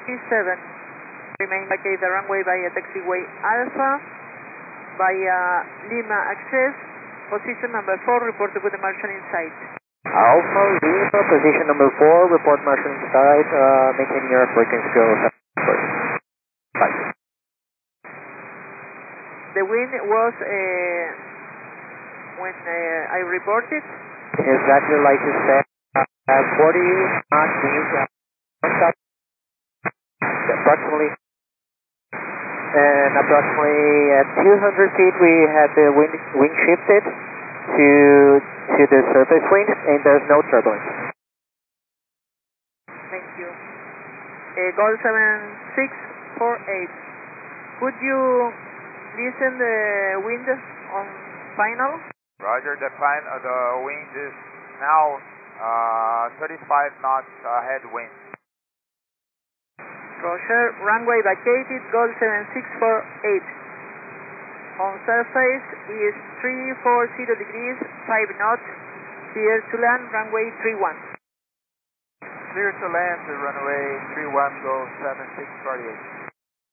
7, remain vacate the runway via taxiway Alpha, via Lima access, position number 4, report to good Martian in sight. Alpha Lima, position number 4, report Martian in sight, maintaining your frequency go 7. The wind was, when I reported? Exactly like you said, 40 knots wind, approximately, and approximately at 200 feet we had the wind shifted to the surface wind, and there's no turbulence. Thank you. Goal 7648. Could you listen the wind on final? Roger, the wind is now 35 knots headwind. Roger, runway vacated, goal 7648. On surface is 340 degrees, 5 knots, clear to land, runway 31. Clear to land, the runway 31, goal 7648.